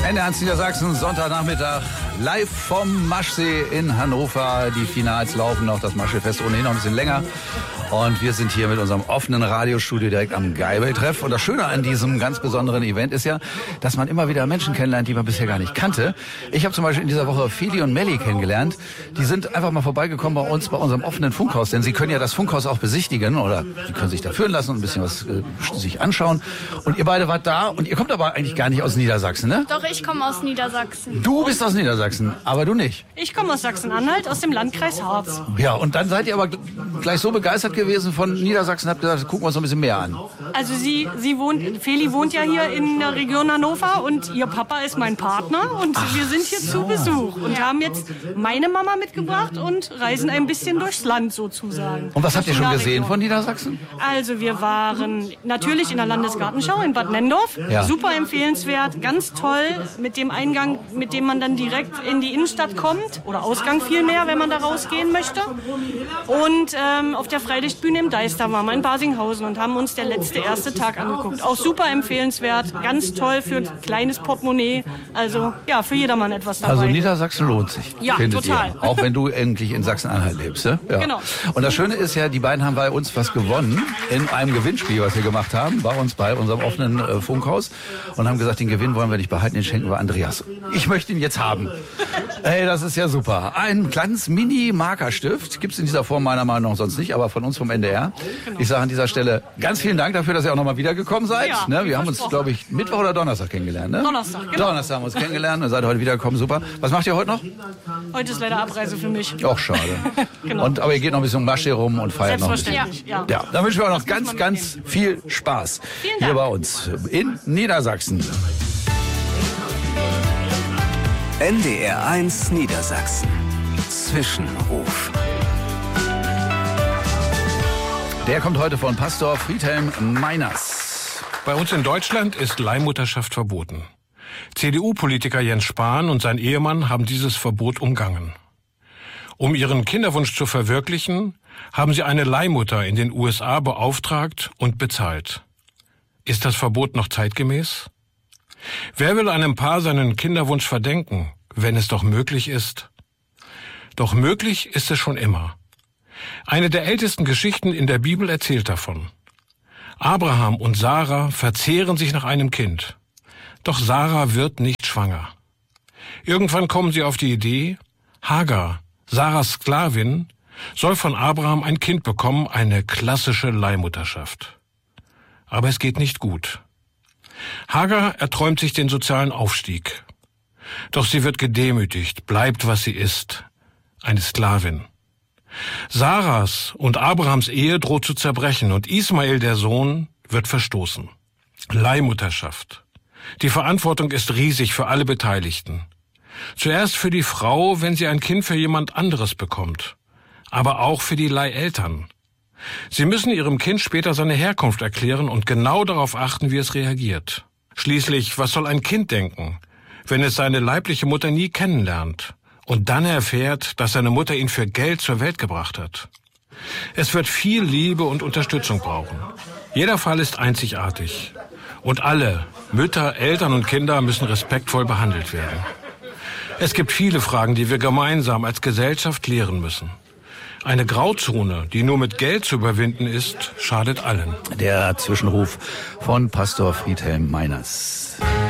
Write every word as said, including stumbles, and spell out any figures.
N eins Niedersachsen, Sonntagnachmittag, live vom Maschsee in Hannover. Die Finals laufen noch, das Maschseefest ohnehin noch ein bisschen länger. Und wir sind hier mit unserem offenen Radiostudio direkt am Geibel-Treff. Und das Schöne an diesem ganz besonderen Event ist ja, dass man immer wieder Menschen kennenlernt, die man bisher gar nicht kannte. Ich habe zum Beispiel in dieser Woche Feli und Melli kennengelernt. Die sind einfach mal vorbeigekommen bei uns, bei unserem offenen Funkhaus. Denn sie können ja das Funkhaus auch besichtigen oder sie können sich da führen lassen und ein bisschen was äh, sich anschauen. Und ihr beide wart da und ihr kommt aber eigentlich gar nicht aus Niedersachsen, ne? Doch, ich komme aus Niedersachsen. Du bist aus Niedersachsen, aber du nicht. Ich komme aus Sachsen-Anhalt, aus dem Landkreis Harz. Ja, und dann seid ihr aber gleich so begeistert gewesen von Niedersachsen, habt gesagt, gucken wir uns noch ein bisschen mehr an. Also sie, sie wohnt, Feli wohnt ja hier in der Region Hannover und ihr Papa ist mein Partner und Ach wir sind hier so. zu Besuch und haben jetzt meine Mama mitgebracht und reisen ein bisschen durchs Land sozusagen. Und was habt ihr schon gesehen von Niedersachsen? Also wir waren natürlich in der Landesgartenschau in Bad Nendorf, ja. Super empfehlenswert, ganz toll mit dem Eingang, mit dem man dann direkt in die Innenstadt kommt oder Ausgang vielmehr, wenn man da rausgehen möchte. Und ähm, auf der Freilichtbühne im Deister waren wir in Basinghausen und haben uns der letzte erste Tag angeguckt. Auch super empfehlenswert, ganz toll für ein kleines Portemonnaie. Also ja, für jedermann etwas dabei. Also Niedersachsen lohnt sich. Ja, total. Ihr. Auch wenn du eigentlich in Sachsen-Anhalt lebst. Ne? Ja. Genau. Und das Schöne ist ja, die beiden haben bei uns was gewonnen in einem Gewinnspiel, was wir gemacht haben, bei uns bei unserem offenen äh, Funkhaus und haben gesagt, den Gewinn wollen wir nicht behalten, den schenken wir Andreas. Ich möchte ihn jetzt haben. Ey, das ist ja super. Ein kleines Mini-Markerstift gibt's in dieser Form meiner Meinung nach sonst nicht, aber von uns vom N D R. Genau. Ich sage an dieser Stelle ganz vielen Dank dafür, dass ihr auch nochmal wiedergekommen seid. Ja, ne? Wir haben uns, glaube ich, Mittwoch oder Donnerstag kennengelernt. Ne? Donnerstag, genau. Donnerstag haben wir uns kennengelernt und seid heute wiedergekommen. Super. Was macht ihr heute noch? Heute ist leider Abreise für mich. Auch schade. Genau. Und, aber ihr geht noch ein bisschen um Maschsee rum und feiert noch ein bisschen. Ja. Ja, dann wünschen wir auch noch ganz, ganz viel Spaß hier bei uns in Niedersachsen. N D R eins Niedersachsen. Zwischenruf. Der kommt heute von Pastor Friedhelm Meiners. Bei uns in Deutschland ist Leihmutterschaft verboten. C D U-Politiker Jens Spahn und sein Ehemann haben dieses Verbot umgangen. Um ihren Kinderwunsch zu verwirklichen, haben sie eine Leihmutter in den U S A beauftragt und bezahlt. Ist das Verbot noch zeitgemäß? Wer will einem Paar seinen Kinderwunsch verdenken, wenn es doch möglich ist? Doch möglich ist es schon immer. Eine der ältesten Geschichten in der Bibel erzählt davon. Abraham und Sarah verzehren sich nach einem Kind. Doch Sarah wird nicht schwanger. Irgendwann kommen sie auf die Idee, Hagar, Sarahs Sklavin, soll von Abraham ein Kind bekommen, eine klassische Leihmutterschaft. Aber es geht nicht gut. Hagar erträumt sich den sozialen Aufstieg. Doch sie wird gedemütigt, bleibt, was sie ist, eine Sklavin. Sarahs und Abrahams Ehe droht zu zerbrechen und Ismael, der Sohn, wird verstoßen. Leihmutterschaft. Die Verantwortung ist riesig für alle Beteiligten. Zuerst für die Frau, wenn sie ein Kind für jemand anderes bekommt, aber auch für die Leiheltern. Sie müssen ihrem Kind später seine Herkunft erklären und genau darauf achten, wie es reagiert. Schließlich, was soll ein Kind denken, wenn es seine leibliche Mutter nie kennenlernt und dann erfährt, dass seine Mutter ihn für Geld zur Welt gebracht hat? Es wird viel Liebe und Unterstützung brauchen. Jeder Fall ist einzigartig. Und alle, Mütter, Eltern und Kinder, müssen respektvoll behandelt werden. Es gibt viele Fragen, die wir gemeinsam als Gesellschaft klären müssen. Eine Grauzone, die nur mit Geld zu überwinden ist, schadet allen. Der Zwischenruf von Pastor Friedhelm Meiners.